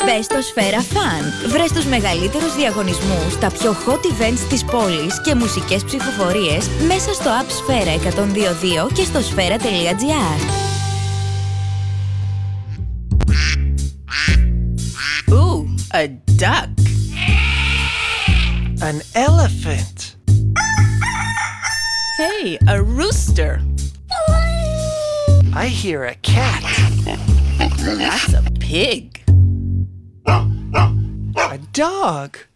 Μπες στο Σφαίρα Fun. Βρες τους μεγαλύτερους διαγωνισμούς, τα πιο hot events της πόλης και μουσικές ψηφοφορίες μέσα στο app Σφαίρα 102.2 και στο sfera.gr. Ooh, a duck. An elephant. Hey, a rooster. I hear a cat. That's a pig. A dog.